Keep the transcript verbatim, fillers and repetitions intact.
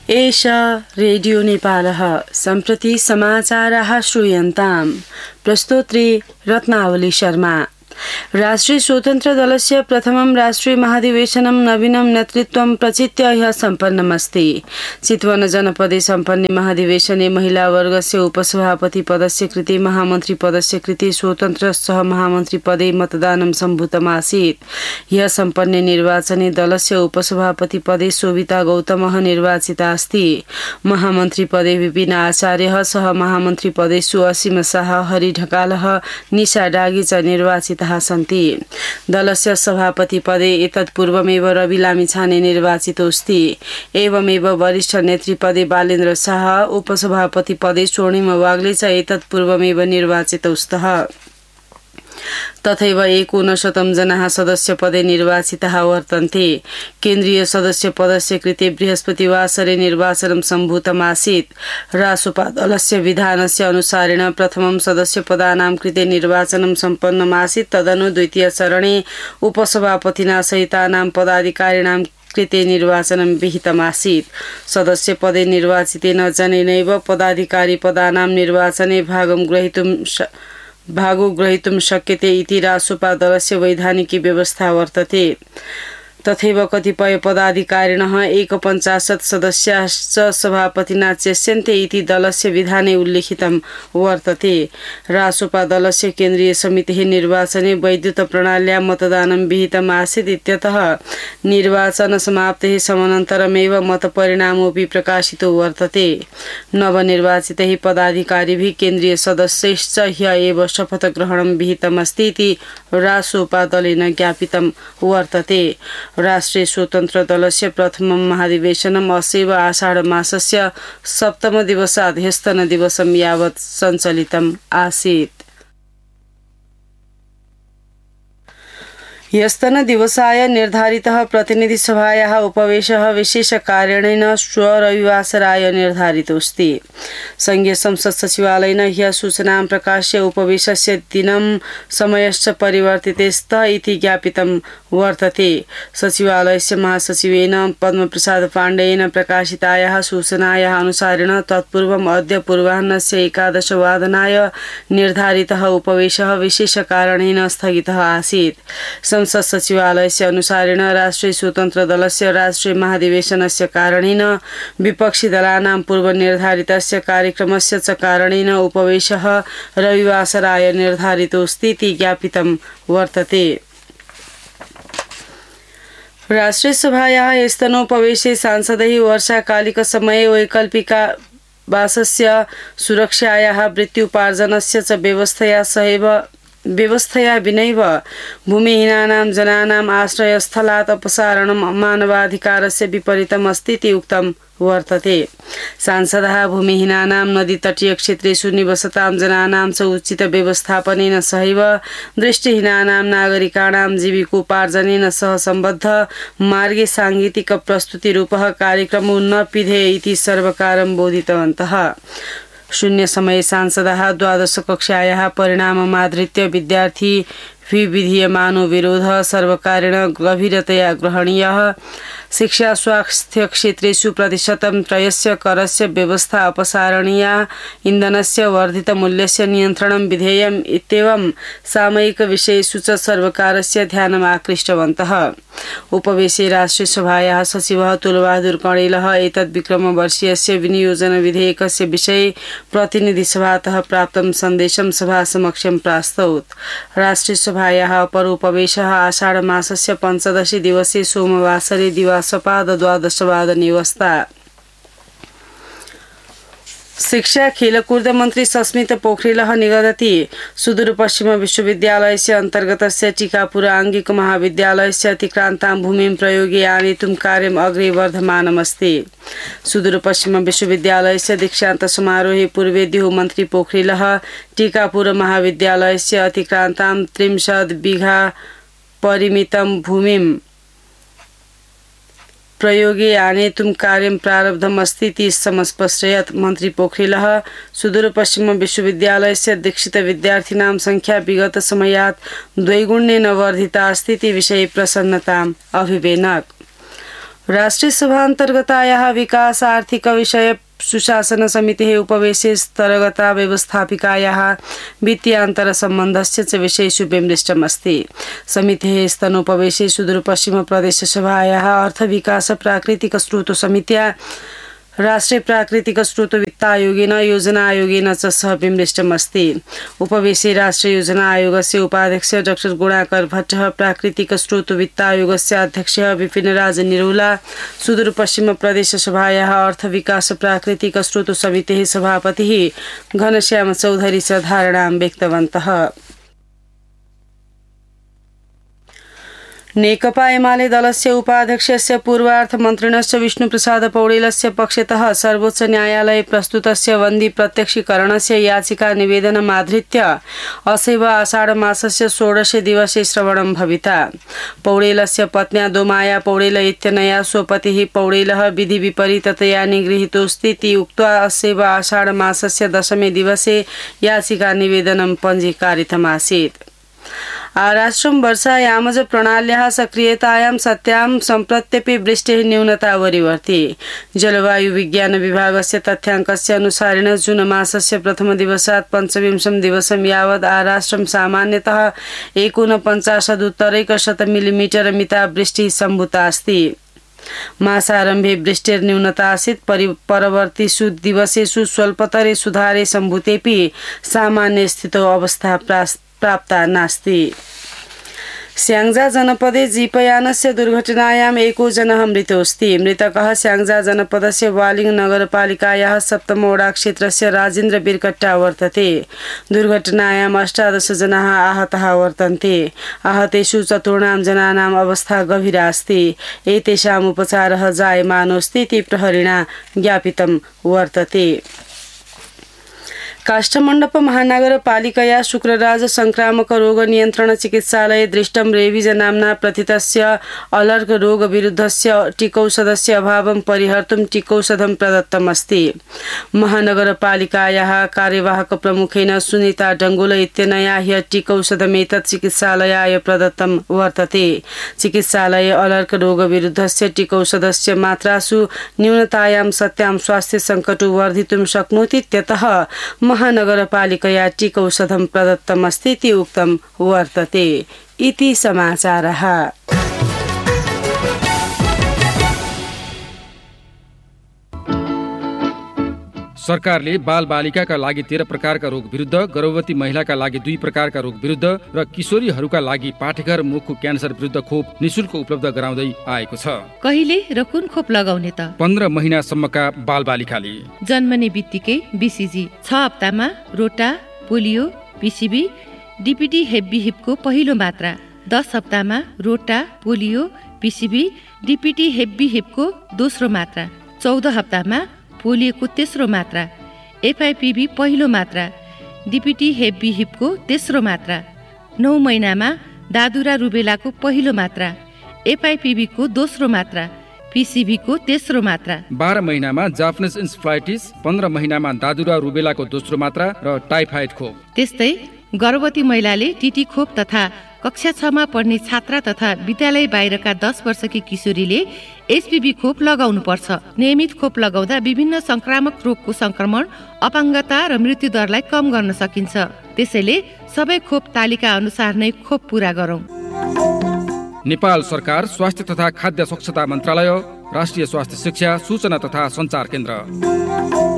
एषा रेडियो नेपालः सम्प्रति समाचाराः श्रूयन्ताम्। प्रस्तोत्री रत्नावली शर्मा। राष्ट्रिय स्वतन्त्र दलस्य प्रथमं राष्ट्रिय महाधिवेशनं नवीनं नेतृत्वं प्रचित्य ह्यः सम्पन्नमस्ति। चितवन जनपदे सम्पन्ने महाधिवेशने महिलावर्गस्य उपसभापति पदस्य कृते महामन्त्री पदस्य कृते स्वतन्त्र सह महामन्त्री पदे मतदानं सम्भूतमासीत्। ह्यः सम्पन्ने निर्वाचने दलस्य उपसभापति पदे शोभिता गौतमः निर्वाचिता अस्ति। महामन्त्री पदे विपिन आचार्यः सह महामन्त्री पदेषु असीम शाह, हरि ढकालः, निशा डागी च निर्वाचिताः सन्ति। दलस्य सभापति पदे एतत्पूर्वमेव रवि लामिछाने निर्वाचितोऽस्ति। एवमेव वरिष्ठ नेतृ पदे बालेन्द्र शाह, उपसभापति पदे स्वर्णिम वाग्ले च एतत्पूर्वमेव निर्वाचितौ स्तः। तथैव एकोनशतं जनाः सदस्य पदे निर्वाचिताः वर्तन्ते। केन्द्रीय सदस्य पदस्य कृते बृहस्पतिवासरे निर्वाचनं सम्भूतमासीत्। रासोपा दलस्य विधानस्य अनुसारेण प्रथमं सदस्य पदानां कृते निर्वाचनं सम्पन्नमासीत्। तदनु द्वितीय चरणे उपसभापतिना सहितानां पदाधिकारिणां कृते निर्वाचनं विहितमासीत्। सदस्य पदे निर्वाचितेन जनेनैव पदाधिकारी पदानां निर्वाचने भागं ग्रहीतुं भागो ग्रहीतुं शक्यते इति रासोपा दलस्य वैधानिकी व्यवस्था वर्तते। तथैव कतिपय पदाधिकारिणः एकपञ्चाशत् सदस्याश्च सभापतिना चेष्यन्ते इति दलस्य विधाने उल्लिखितं वर्तते। रासोपा दलस्य केन्द्रीय समितिः निर्वाचने वैद्युत प्रणाल्या मतदानं विहितम् आसीत् इत्यतः निर्वाचन समाप्तेः समानन्तरमेव मतपरिणामोऽपि प्रकाशितो वर्तते। नवनिर्वाचितैः पदाधिकारिभिः केन्द्रीय सदस्यैश्च ह्यः एव शपथग्रहणं विहितमस्ति इति रासोपा दलेन ज्ञापितं वर्तते। राष्ट्रिय स्वतन्त्र दलस्य प्रथमं महाधिवेशनम् अस्यैव आषाढ मासस्य सप्तम दिवसात् ह्यस्तन दिवसं यावत् सञ्चलितम् आसीत्। ह्यस्तन दिवसाय निर्धारितः प्रतिनिधिसभायाः उपवेशः विशेषकारणेन श्वरविवासराय निर्धारितोऽस्ति। संघीय संसद सचिवालयेन ह्यः सूचनां प्रकाश्य उपवेशस्य दिनं समयश्च परिवर्तिते स्तः इति ज्ञापितं वर्तते। सचिवालयस्य महासचिवेन पद्मप्रसाद पाण्डेयेन प्रकाशितायाः सूचनायाः अनुसारेण तत्पूर्वम् अद्य पूर्वाह्नस्य एकादशवादनाय निर्धारितः उपवेशः विशेषकारणेन स्थगितः आसीत्। संसद सचिवालयस्य अनुसारेण राष्ट्रिय स्वतन्त्र दलस्य राष्ट्रिय महाधिवेशनस्य कारणेन विपक्षी दलानां पूर्वनिर्धारितस्य कार्यक्रमस्य च कारणेन उपवेशः रविवासराय निर्धारितोऽस्ति इति ज्ञापितं वर्तते। राष्ट्रिय सभायाः ह्यस्तनोपवेशे सांसदैः वर्षाकालिकसमये वैकल्पिका वासस्य सुरक्षायाः वृत्त्युपार्जनस्य च व्यवस्थया सहैव व्यवस्थया विनैव भूमिहीनानां जनानाम् आश्रयस्थलात् अपसारणं मानवाधिकारस्य विपरीतम् अस्ति इति उक्तं वर्तते। सांसदः भूमिहीनानां नदीतटीयक्षेत्रेषु निवसतां जनानां च उचित व्यवस्थापनेन सहैव दृष्टिहीनानां नागरिकाणां जीविकोपार्जनेन सह सम्बद्ध मार्गे साङ्गीतिक प्रस्तुतिरूपः कार्यक्रमो न पिधे इति सर्वकारं बोधितवन्तः। शून्य समये सांसदः द्वादश कक्षायाः परिणाममाधृत्य विद्यार्थी विविधीयमानो विरोधः सर्वकारेण गभीरतया ग्रहणीयः। शिक्षा स्वास्थ्य क्षेत्रेषु प्रतिशतं त्रयस्य करस्य व्यवस्था अपसारणीया। इन्धनस्य वर्धितमूल्यस्य नियन्त्रणं विधेयम् इत्येवं सामयिक विषयेषु च सर्वकारस्य ध्यानम् आकृष्टवन्तः। उपवेशे राष्ट्रिय सभायाः सचिवः तुलबहादुर कणेलः एतद्विक्रमवर्षीयस्य विनियोजन विधेयकस्य विषये प्रतिनिधिसभातः प्राप्तं सन्देशं सभासमक्षं प्रास्तौत्। राष्ट्रिय सभायाः अपर उपवेशः आषाढ मासस्य पञ्चदशी दिवसे सोमवासरे दिवासपाद द्वादशवादने वस्ता। शिक्षा खेलकूद मन्त्री सस्मित पोखरेलः निगदति सुदूरपश्चिम विश्वविद्यालयस्य अन्तर्गतस्य टीकापुर आङ्गिक महाविद्यालयस्य अतिक्रान्तां भूमिं प्रयोगे आनेतुं कार्यम् अग्रे वर्धमानमस्ति। सुदूरपश्चिम विश्वविद्यालयस्य दीक्षान्त समारोहे पूर्वेद्युः मन्त्री पोखरेलः टीकापुर महाविद्यालयस्य अतिक्रान्तां त्रिंशत् बिघा परिमितं भूमिं प्रयोगे आनेतुं कार्यं प्रारब्धम् अस्ति इति समस्पष्टयत्। मन्त्री पोखरेलः सुदूरपश्चिम विश्वविद्यालयस्य दीक्षित विद्यार्थिनां संख्या विगत समयात् द्विगुणेन वर्धिता अस्ति इति विषये प्रसन्नताम् अभिवेनक। राष्ट्रिय सभा अन्तर्गतायाः विकास आर्थिक विषय सुशासन समितेः उपवेशे स्तरगता व्यवस्थापिकायाः वित्तीयान्तरसम्बन्धस्य च विषयेषु विमृष्टमस्ति। समितेः स्तनोपवेशे सुदूरपश्चिमप्रदेशसभायाः अर्थविकास प्राकृतिक स्रोत समित्या राष्ट्रिय प्राकृतिक स्रोत वित्तायोगेन योजना आयोगेन च सह विमृष्टमस्ति। उपवेशे राष्ट्रिय योजना आयोगस्य उपाध्यक्ष डाक्टर गुणाकर भट्टः, प्राकृतिक स्रोत वित्तायोगस्य अध्यक्षः विपिनराज निरौला, सुदूरपश्चिमप्रदेशसभायाः अर्थविकास प्राकृतिक स्रोत समितेः सभापतिः घनश्याम चौधरी च धारणां व्यक्तवन्तः। नेकपा एमाले दलस्य उपाध्यक्षस्य पूर्वार्थमन्त्रिणस्य विष्णुप्रसाद पौडेलस्य पक्षतः सर्वोच्च न्यायालये प्रस्तुतस्य बन्दी प्रत्यक्षीकरणस्य याचिका निवेदनमाधृत्य असैव आषाढमासस्य षोडशे दिवसे श्रवणं भविता। पौडेलस्य पत्न्या दोमाया पौडेल इत्यनया स्वपतिः पौडेलः विधिविपरीततया निगृहीतोऽस्ति इति उक्त्वा असैव आषाढमासस्य दशमे दिवसे याचिका निवेदनं पञ्जीकारितमासीत्। आराष्ट्रं वर्षायामज प्रणाल्याः सक्रियतायां सत्यां सम्प्रत्यपि वृष्टिः न्यूनता वरीवर्ति। जलवायु विज्ञान विभागस्य तथ्याङ्कस्य अनुसारेण जून मासस्य प्रथमदिवसात् पञ्चविंशं दिवसं यावत् आराष्ट्रं सामान्यतः एकोनपञ्चाशदुत्तरैकशत मिलिमीटर मिता वृष्टिः सम्भूता अस्ति। मासारम्भे वृष्टिर्न्यूनता आसीत्। परवर्तिषु दिवसेषु स्वल्पतरे सुधारे सम्भूतेऽपि सामान्य स्थितौ अवस्था प्राप्ता नास्ति। स्याङ्जा जनपदे जीपयानस्य दुर्घटनायाम् एको जनः मृतोऽस्ति। मृतकः स्याङ्जा जनपदस्य वालिङ नगरपालिकायाः सप्तमवडा क्षेत्रस्य राजेन्द्र बिरकट्टा वर्तते। दुर्घटनायाम् अष्टादश जनाः आहताः वर्तन्ते। आहतेषु चतुर्णां जनानाम् अवस्था गभीरा अस्ति। एतेषाम् उपचारः जायमानोऽस्ति इति प्रहरिणा ज्ञापितं वर्तते। काष्ठमण्डप महानगरपालिकया शुक्रराज संक्रामक रोग नियन्त्रण चिकित्सालये दृष्टं रेबीज नाम्ना प्रथितस्य अलर्क रोग विरुद्धस्य टीकौषधस्य अभावं परिहर्तुं टीकौषधं प्रदत्तम् अस्ति। महानगरपालिकायाः कार्यवाहक प्रमुखेन सुनीता डङ्गोल इत्यनया ह्यः टीकौषधमेतत् चिकित्सालयाय प्रदत्तं वर्तते। चिकित्सालये अलर्क रोग विरुद्धस्य टीकौषधस्य मात्रासु न्यूनतायां सत्यां स्वास्थ्य सङ्कटो वर्धितुं शक्नोति इत्यतः महानगरपालिकया टीकौषधं प्रदत्तमस्ति इति उक्तं वर्तते। इति समाचारः। सरकारले बाल बालिकाका लागि तेह्र प्रकारका रोग विरुद्ध, गर्भवती महिलाका लागि दुई प्रकारका रोग विरुद्ध र किशोरीहरूका लागि पाठेघर मुखको क्यान्सर विरुद्ध खोप निशुल्क उपलब्ध गराउँदै आएको छ। कहिले र कुन खोप लगाउने त? पन्ध्र महिनासम्मका बाल बालिकाले। जन्मने बित्तिकै बीसीजी, छ हप्तामा रोटा, पोलियो, पीसीबी, डीपीटी हेब्बी हिपको पहिलो मात्रा, दस हप्तामा रोटा, पोलियो, पीसीबी, डीपीटी हेब्बी हिपको दोस्रो मात्रा, चौध हप्तामा पोलियोको तेस्रो मात्रा, एफआइपीबी पहिलो मात्रा, डीपीटी हेब्बी हिपको तेस्रो मात्रा, नौ महिनामा दादुरा रुबेलाको पहिलो मात्रा, एफआइपीबीको दोस्रो मात्रा, पीसीबीको तेस्रो मात्रा, बाह्र महिनामा जापानिज इन्सेफ्लाइटिस, पन्ध्र महिनामा दादुरा रुबेलाको दोस्रो मात्रा र टाइफाइड खोप। त्यस्तै गर्भवती महिलाले टीटी खोप तथा कक्षा छमा पढ्ने छात्रा तथा विद्यालय बाहिरका दस वर्षकी किशोरीले एचपीभी खोप लगाउनु पर्छ। नियमित खोप लगाउँदा विभिन्न संक्रामक रोगको संक्रमण, अपाङ्गता र मृत्यु दरलाई कम गर्न सकिन्छ। त्यसैले सबै खोप तालिका अनुसार नै खोप पूरा गरौँ। नेपाल सरकार, स्वास्थ्य तथा खाद्य स्वच्छता मन्त्रालय, राष्ट्रिय स्वास्थ्य शिक्षा, सूचना तथा सञ्चार केन्द्र।